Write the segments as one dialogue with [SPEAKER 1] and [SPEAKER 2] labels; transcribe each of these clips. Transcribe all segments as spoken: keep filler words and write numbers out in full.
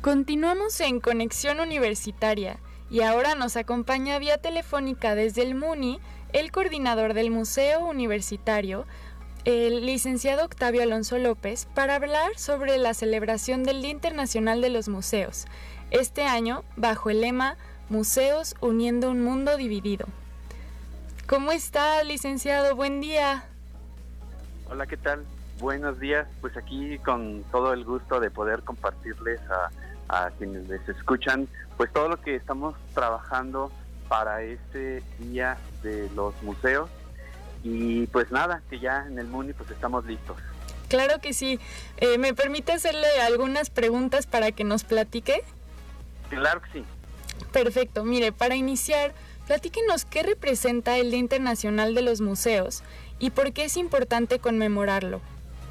[SPEAKER 1] Continuamos en Conexión Universitaria y ahora nos acompaña vía telefónica desde el MUNI el coordinador del Museo Universitario, el licenciado Octavio Alonso López, para hablar sobre la celebración del Día Internacional de los Museos, este año bajo el lema Museos uniendo un mundo dividido. ¿Cómo está, licenciado? Buen día.
[SPEAKER 2] Hola, ¿qué tal? Buenos días. Pues aquí con todo el gusto de poder compartirles a a quienes les escuchan, pues todo lo que estamos trabajando para este Día de los Museos. Y pues nada, que ya en el MUNI pues estamos listos.
[SPEAKER 1] Claro que sí. Eh, ¿Me permite hacerle algunas preguntas para que nos platique?
[SPEAKER 2] Claro que sí.
[SPEAKER 1] Perfecto. Mire, para iniciar, platíquenos qué representa el Día Internacional de los Museos y por qué es importante conmemorarlo.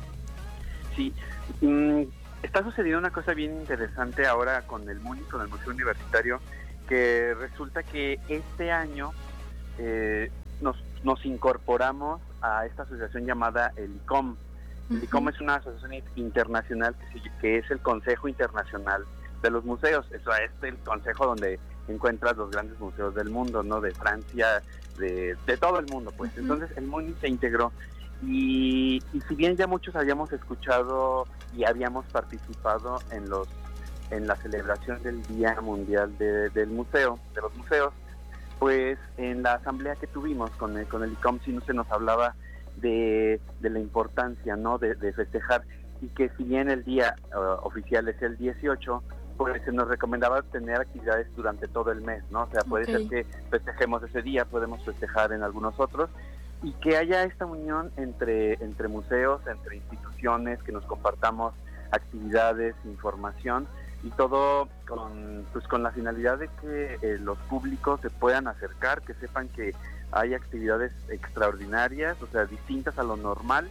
[SPEAKER 2] Sí, mmm, está sucediendo una cosa bien interesante ahora con el MUNI, con el Museo Universitario, que resulta que este año eh, nos, nos incorporamos a esta asociación llamada el I C O M. El uh-huh. I C O M es una asociación internacional que, se, que es el Consejo Internacional de los Museos. Eso es el consejo donde encuentras los grandes museos del mundo, ¿no? De Francia, de, de todo el mundo, pues. Uh-huh. Entonces el MUNI se integró. Y, y si bien ya muchos habíamos escuchado y habíamos participado en los en la celebración del Día Mundial de, del Museo, de los museos, pues en la asamblea que tuvimos con el, con el I C O M sí no se nos hablaba de, de la importancia, ¿no? de, de festejar, y que si bien el día uh, oficial es el dieciocho, pues se nos recomendaba tener actividades durante todo el mes, ¿no? O sea, puede okay. ser que festejemos ese día, podemos festejar en algunos otros, y que haya esta unión entre, entre museos, entre instituciones, que nos compartamos actividades, información, y todo con, pues con la finalidad de que eh, los públicos se puedan acercar, que sepan que hay actividades extraordinarias, o sea, distintas a lo normal,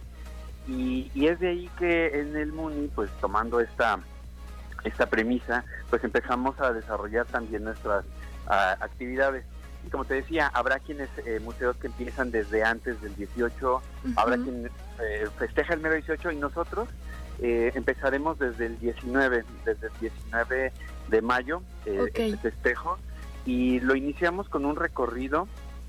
[SPEAKER 2] y, y es de ahí que en el MUNI, pues tomando esta, esta premisa, pues empezamos a desarrollar también nuestras uh, actividades. Y como te decía, habrá quienes, eh, museos que empiezan desde antes del dieciocho, uh-huh. habrá quien eh, festeja el mero dieciocho, y nosotros eh, empezaremos desde el diecinueve, desde el diecinueve de mayo, eh, okay. este festejo, y lo iniciamos con un recorrido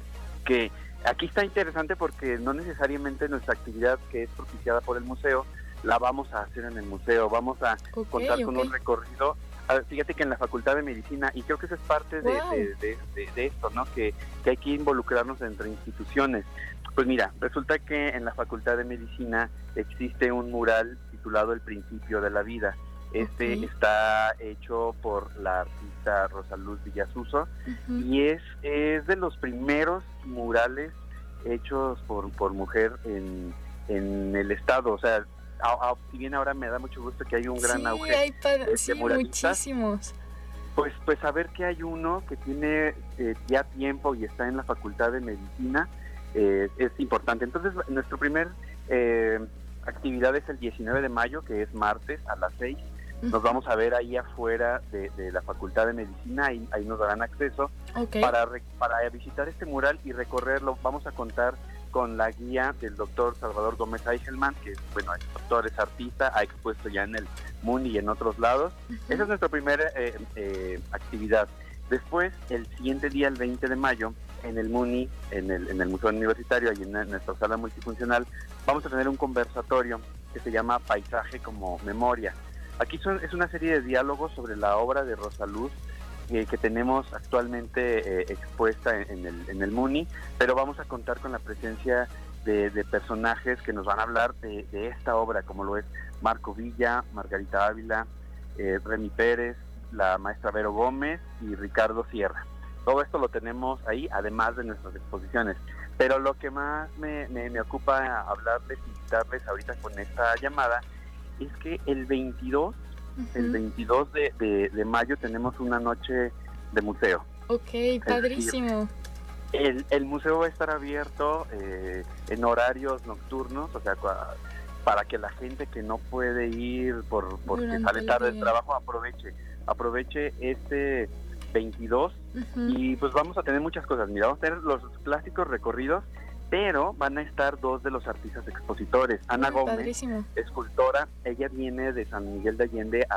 [SPEAKER 2] que aquí está interesante porque no necesariamente nuestra actividad, que es propiciada por el museo, la vamos a hacer en el museo, vamos a okay, contar okay. con un recorrido. Fíjate que en la Facultad de Medicina, y creo que eso es parte de, wow. de, de, de, de esto, ¿no? Que, que hay que involucrarnos entre instituciones. Pues mira, resulta que en la Facultad de Medicina existe un mural titulado El Principio de la Vida. Este okay. está hecho por la artista Rosaluz Villasuso, uh-huh. y es, es de los primeros murales hechos por, por mujer en, en el estado. O sea, A, a, si bien ahora me da mucho gusto que hay un gran
[SPEAKER 1] sí,
[SPEAKER 2] auge
[SPEAKER 1] hay pa-
[SPEAKER 2] de
[SPEAKER 1] sí,
[SPEAKER 2] muralistas,
[SPEAKER 1] muchísimos.
[SPEAKER 2] Pues, pues saber que hay uno que tiene eh, ya tiempo y está en la Facultad de Medicina eh, es importante. Entonces, nuestra primer eh, actividad es el diecinueve de mayo, que es martes a las seis. Uh-huh. Nos vamos a ver ahí afuera de, de la Facultad de Medicina, ahí, ahí nos darán acceso okay. para, para visitar este mural y recorrerlo. Vamos a contar con la guía del doctor Salvador Gómez Eichelman, que bueno, es doctor, es artista, ha expuesto ya en el MUNI y en otros lados. Uh-huh. Esa es nuestra primera eh, eh, actividad. Después, el siguiente día, el veinte de mayo, en el MUNI, en el, en el Museo Universitario, ahí en, en nuestra sala multifuncional, vamos a tener un conversatorio que se llama Paisaje como Memoria. Aquí son, es una serie de diálogos sobre la obra de Rosaluz, que, que tenemos actualmente eh, expuesta en, en, el, en el MUNI, pero vamos a contar con la presencia de, de personajes que nos van a hablar de, de esta obra, como lo es Marco Villa, Margarita Ávila, eh, Remy Pérez, la maestra Vero Gómez y Ricardo Sierra. Todo esto lo tenemos ahí, además de nuestras exposiciones. Pero lo que más me, me, me ocupa hablarles, invitarles ahorita con esta llamada, es que el veintidós, uh-huh. el veintidós de, de, de mayo tenemos una noche de museo.
[SPEAKER 1] Ok, padrísimo.
[SPEAKER 2] Es decir, el, el museo va a estar abierto eh, en horarios nocturnos, o sea, para que la gente que no puede ir por porque Durante sale tarde del trabajo aproveche, aproveche este veintidós, uh-huh. y pues vamos a tener muchas cosas. Mira, vamos a tener los clásicos recorridos, pero van a estar dos de los artistas expositores. Ana Gómez, padrísimo. Escultora, ella viene de San Miguel de Allende a,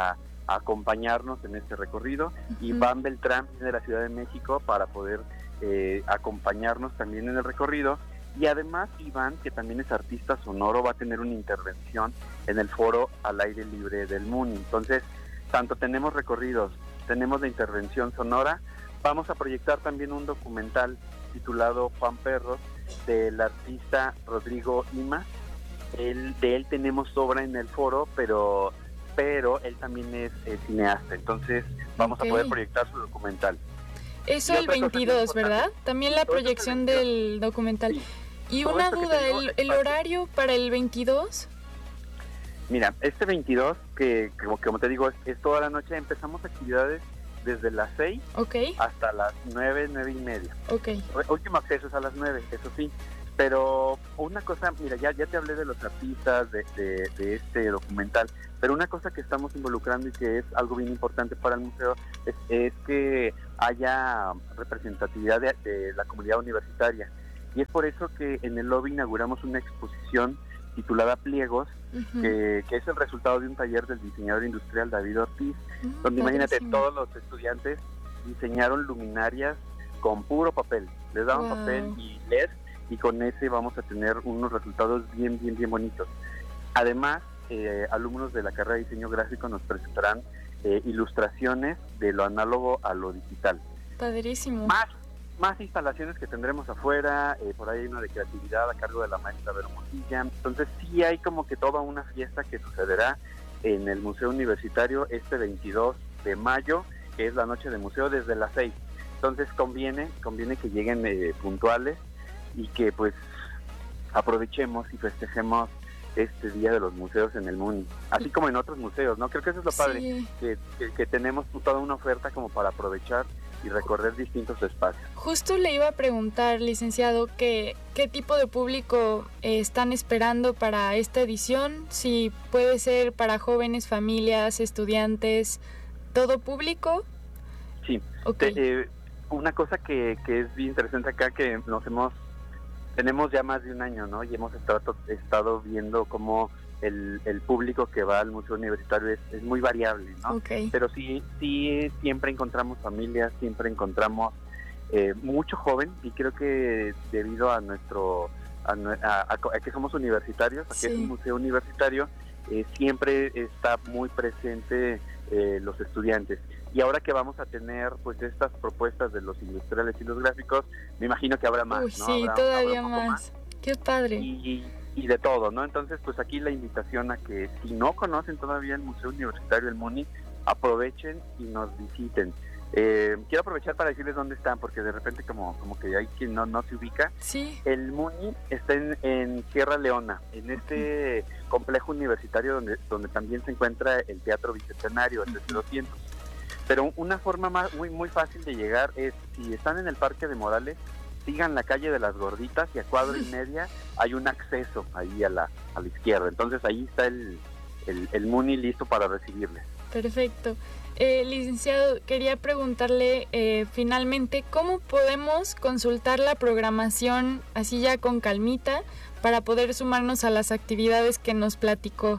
[SPEAKER 2] acompañarnos en este recorrido, uh-huh. y Van Beltrán de la Ciudad de México para poder eh, acompañarnos también en el recorrido. Y además Iván, que también es artista sonoro, va a tener una intervención en el foro al aire libre del MUNI. Entonces, tanto tenemos recorridos, tenemos la intervención sonora, vamos a proyectar también un documental titulado Juan Perros, del artista Rodrigo Imas. Él, de él tenemos obra en el foro, pero, pero él también es, es cineasta, entonces vamos okay. a poder proyectar su documental.
[SPEAKER 1] Eso el veintidós, ¿verdad? También la proyección del documental. Sí. Y Todo una duda, ¿el, ¿el horario para el veintidós?
[SPEAKER 2] Mira, este veintidós, que, que como te digo, es, es toda la noche, empezamos actividades desde las seis
[SPEAKER 1] okay.
[SPEAKER 2] hasta las nueve, nueve y media.
[SPEAKER 1] Okay.
[SPEAKER 2] Último acceso es a las nueve, eso sí. Pero una cosa, mira, ya, ya te hablé de los artistas, de, de, de este documental, pero una cosa que estamos involucrando y que es algo bien importante para el museo es, es que haya representatividad de, de la comunidad universitaria. Y es por eso que en el lobby inauguramos una exposición titulada Pliegos, uh-huh. que, que es el resultado de un taller del diseñador industrial David Ortiz, uh-huh, donde imagínate, todos los estudiantes diseñaron luminarias con puro papel. Les daban wow. papel y L E D, y con ese vamos a tener unos resultados bien, bien, bien bonitos. Además, eh, alumnos de la carrera de diseño gráfico nos presentarán eh, ilustraciones de lo análogo a lo digital.
[SPEAKER 1] Padrísimo.
[SPEAKER 2] Más Más instalaciones que tendremos afuera, eh, por ahí hay una de creatividad a cargo de la maestra Vero Mosilla. Entonces sí hay como que toda una fiesta que sucederá en el Museo Universitario este veintidós de mayo, que es la noche de museo desde las seis. Entonces conviene, conviene que lleguen eh, puntuales y que pues aprovechemos y festejemos este Día de los Museos en el MUNI, así como en otros museos, ¿no? Creo que eso es lo padre, sí. que, que, que tenemos toda una oferta como para aprovechar y recorrer distintos espacios.
[SPEAKER 1] Justo le iba a preguntar, licenciado, que, ¿qué tipo de público eh, están esperando para esta edición? Si puede ser para jóvenes, familias, estudiantes, ¿todo público?
[SPEAKER 2] Sí. Okay. Te, eh, una cosa que, que es bien interesante acá, que nos hemos, tenemos ya más de un año, ¿no? Y hemos estado, estado viendo cómo El, el público que va al Museo Universitario es, es muy variable, ¿no?
[SPEAKER 1] Okay.
[SPEAKER 2] Pero sí, sí siempre encontramos familias, siempre encontramos eh, mucho joven, y creo que debido a nuestro a, a, a que somos universitarios, aquí sí. es un museo universitario, eh, siempre está muy presente eh, los estudiantes. Y ahora que vamos a tener pues estas propuestas de los industriales y los gráficos, me imagino que habrá más,
[SPEAKER 1] Uy,
[SPEAKER 2] ¿no?
[SPEAKER 1] Sí,
[SPEAKER 2] habrá,
[SPEAKER 1] todavía
[SPEAKER 2] habrá
[SPEAKER 1] más.
[SPEAKER 2] más.
[SPEAKER 1] Qué padre.
[SPEAKER 2] Y, y de todo, ¿no? Entonces, pues aquí la invitación a que si no conocen todavía el Museo Universitario del MUNI, aprovechen y nos visiten. Eh, quiero aprovechar para decirles dónde están, porque de repente como, como que hay quien no, no se ubica.
[SPEAKER 1] Sí.
[SPEAKER 2] El MUNI está en, en Sierra Leona, en este okay. complejo universitario donde, donde también se encuentra el Teatro Bicentenario, el uh-huh. doscientos. Pero una forma más, muy, muy fácil de llegar es, si están en el Parque de Morales, sigan la calle de las Gorditas y a cuadra y media hay un acceso ahí a la, a la izquierda. Entonces ahí está el, el, el MUNI listo para recibirles.
[SPEAKER 1] Perfecto. Eh, licenciado, quería preguntarle eh, finalmente, ¿cómo podemos consultar la programación así ya con calmita para poder sumarnos a las actividades que nos platicó?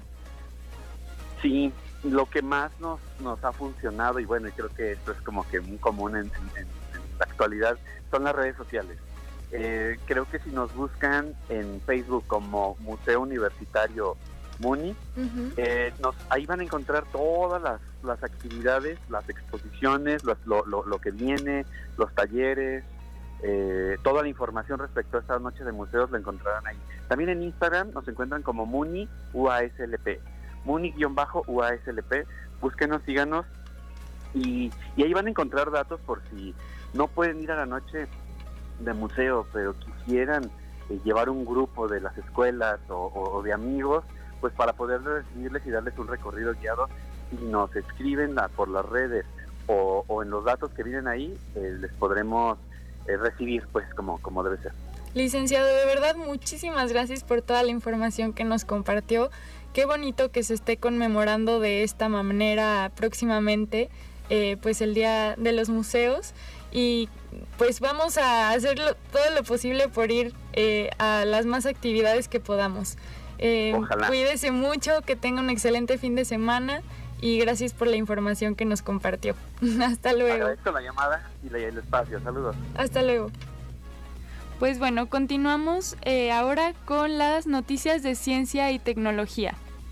[SPEAKER 2] Sí, lo que más nos, nos ha funcionado, y bueno, y creo que esto es como que muy común en, en, en la actualidad, son las redes sociales. Eh, creo que si nos buscan en Facebook como Museo Universitario MUNI, uh-huh. eh, nos, ahí van a encontrar todas las, las actividades, las exposiciones, los, lo, lo, lo que viene, los talleres, eh, toda la información respecto a esta noche de museos la encontrarán ahí. También en Instagram nos encuentran como MUNI U A S L P, MUNI-U A S L P, búsquenos, síganos, y, y ahí van a encontrar datos por si no pueden ir a la noche de museo, pero quisieran eh, llevar un grupo de las escuelas o, o, o de amigos, pues para poder recibirles y darles un recorrido guiado, y nos escriben la, por las redes o, o en los datos que vienen ahí, eh, les podremos eh, recibir pues como, como debe ser.
[SPEAKER 1] Licenciado, de verdad muchísimas gracias por toda la información que nos compartió. Qué bonito que se esté conmemorando de esta manera próximamente eh, pues el Día de los Museos, y pues vamos a hacer lo, todo lo posible por ir eh, a las más actividades que podamos. Eh,
[SPEAKER 2] Ojalá.
[SPEAKER 1] Cuídese mucho, que tenga un excelente fin de semana y gracias por la información que nos compartió. Hasta luego.
[SPEAKER 2] Agradezco la llamada y el espacio. Saludos.
[SPEAKER 1] Hasta luego. Pues bueno, continuamos eh, ahora con las noticias de ciencia y tecnología.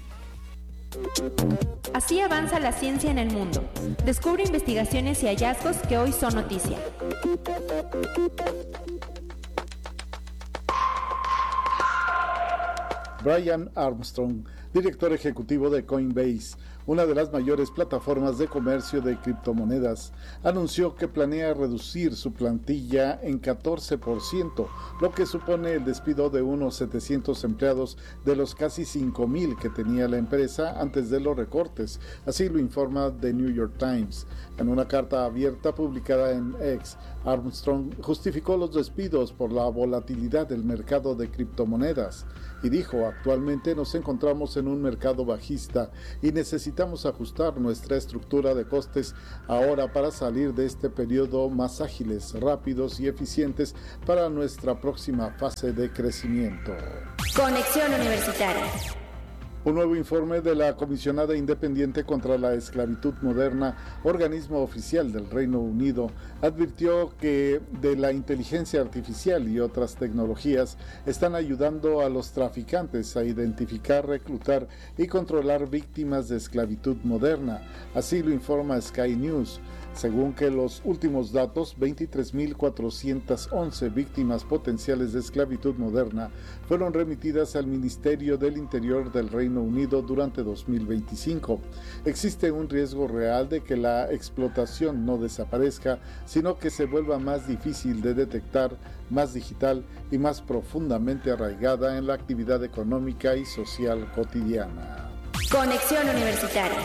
[SPEAKER 3] Así avanza la ciencia en el mundo. Descubre investigaciones y hallazgos que hoy son noticia.
[SPEAKER 4] Brian Armstrong, director ejecutivo de Coinbase, una de las mayores plataformas de comercio de criptomonedas, anunció que planea reducir su plantilla en catorce por ciento, lo que supone el despido de unos setecientos empleados de los casi cinco mil que tenía la empresa antes de los recortes, así lo informa The New York Times. En una carta abierta publicada en X, Armstrong justificó los despidos por la volatilidad del mercado de criptomonedas y dijo: actualmente nos encontramos en un mercado bajista y necesitamos ajustar nuestra estructura de costes ahora para salir de este periodo más ágiles, rápidos y eficientes para nuestra próxima fase de crecimiento.
[SPEAKER 3] Conexión Universitaria.
[SPEAKER 4] Un nuevo informe de la Comisionada Independiente contra la Esclavitud Moderna, organismo oficial del Reino Unido, advirtió que de la inteligencia artificial y otras tecnologías están ayudando a los traficantes a identificar, reclutar y controlar víctimas de esclavitud moderna. Así lo informa Sky News. Según que los últimos datos, veintitrés mil cuatrocientas once víctimas potenciales de esclavitud moderna fueron remitidas al Ministerio del Interior del Reino Unido durante dos mil veinticinco. Existe un riesgo real de que la explotación no desaparezca, sino que se vuelva más difícil de detectar, más digital y más profundamente arraigada en la actividad económica y social cotidiana.
[SPEAKER 3] Conexión Universitaria.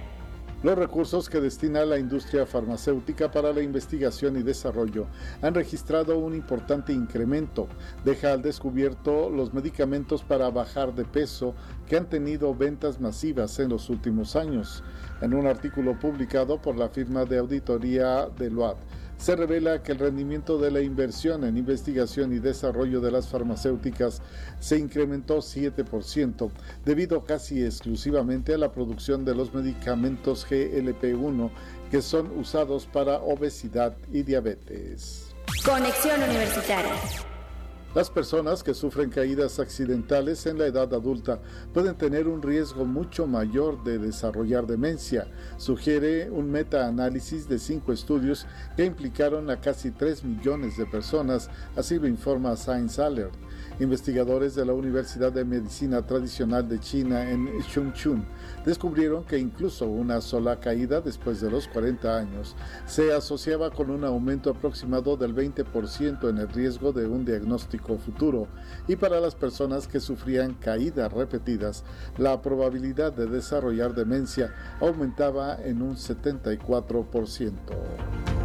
[SPEAKER 4] Los recursos que destina la industria farmacéutica para la investigación y desarrollo han registrado un importante incremento. Deja al descubierto los medicamentos para bajar de peso que han tenido ventas masivas en los últimos años. En un artículo publicado por la firma de auditoría Deloitte, se revela que el rendimiento de la inversión en investigación y desarrollo de las farmacéuticas se incrementó siete por ciento, debido casi exclusivamente a la producción de los medicamentos G L P uno que son usados para obesidad y diabetes.
[SPEAKER 3] Conexión Universitaria.
[SPEAKER 4] Las personas que sufren caídas accidentales en la edad adulta pueden tener un riesgo mucho mayor de desarrollar demencia, sugiere un metaanálisis de cinco estudios que implicaron a casi tres millones de personas, así lo informa Science Alert. Investigadores de la Universidad de Medicina Tradicional de China en Chongqing descubrieron que incluso una sola caída después de los cuarenta años se asociaba con un aumento aproximado del veinte por ciento en el riesgo de un diagnóstico futuro, y para las personas que sufrían caídas repetidas, la probabilidad de desarrollar demencia aumentaba en un setenta y cuatro por ciento.